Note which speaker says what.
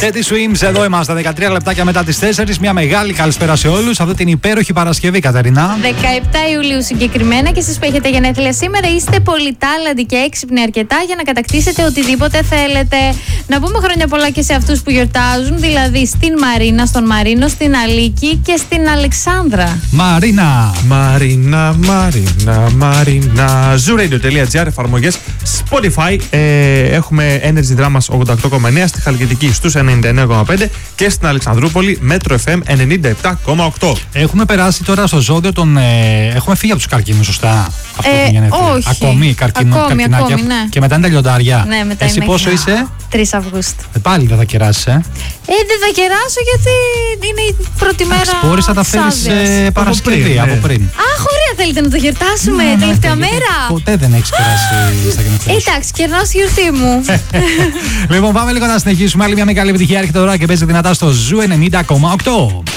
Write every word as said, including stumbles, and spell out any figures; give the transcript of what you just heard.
Speaker 1: Teddy Swims, εδώ είμαστε δεκατρία λεπτάκια μετά τις τέσσερις. Μια μεγάλη καλησπέρα σε όλους. Αυτή την υπέροχη Παρασκευή, Κατερίνα.
Speaker 2: δεκαεπτά Ιουλίου συγκεκριμένα, και εσείς που έχετε γενέθλια σήμερα είστε πολυτάλαντοι και έξυπνοι αρκετά για να κατακτήσετε οτιδήποτε θέλετε. Να πούμε χρόνια πολλά και σε αυτούς που γιορτάζουν, δηλαδή στην Μαρίνα, στον Μαρίνο, στην Αλίκη και στην Αλεξάνδρα.
Speaker 1: Μαρίνα.
Speaker 3: Μαρίνα, Μαρίνα, Μαρίνα. Zooradio.gr, εφαρμογές Spotify. Ε, έχουμε Energy Dramas ογδόντα οκτώ κόμμα εννέα, στη Χαλκιδική στους ενενήντα εννέα κόμμα πέντε και στην Αλεξανδρούπολη Metro εφ εμ ενενήντα επτά κόμμα οκτώ.
Speaker 1: Έχουμε περάσει τώρα στο ζώδιο των. Ε, έχουμε φύγει από τους καρκίνους, σωστά. Αυτό
Speaker 2: Ε,
Speaker 1: που γενέθλια.
Speaker 2: όχι.
Speaker 1: Ακόμη, καρκίνο,
Speaker 2: Ακόμη,
Speaker 1: καρκινάκια.
Speaker 2: ακόμη, ναι.
Speaker 1: Και μετά είναι τα λιοντάρια.
Speaker 2: Ναι, μετά
Speaker 1: Εσύ
Speaker 2: είναι
Speaker 1: πόσο
Speaker 2: και-
Speaker 1: είσαι?
Speaker 2: τρεις Αυγούστου.
Speaker 1: Ε, πάλι δεν θα κεράσεις, ε.
Speaker 2: Ε, δεν θα κεράσω γιατί είναι η πρώτη μέρα.
Speaker 1: Μπορείς να τα φέρεις
Speaker 2: Σάββιας.
Speaker 1: ε, Παρασκευή
Speaker 3: πριν,
Speaker 1: από
Speaker 3: ναι.
Speaker 1: πριν.
Speaker 2: Αχ, ωραία, θέλετε να το γιορτάσουμε
Speaker 1: Ναι, ναι,
Speaker 2: τελευταία
Speaker 1: γιατί
Speaker 2: μέρα.
Speaker 1: Ποτέ δεν έχεις κεράσει στα γενέθλια σου.
Speaker 2: Εντάξει, κερνάω στη γιορτή μου.
Speaker 1: Λοιπόν, πάμε λίγο να συνεχίσουμε. Άλλη μια μεγάλη επιτυχία έρχεται τώρα και παίζει δυνατά στο Ζου ενενήντα κόμμα οκτώ.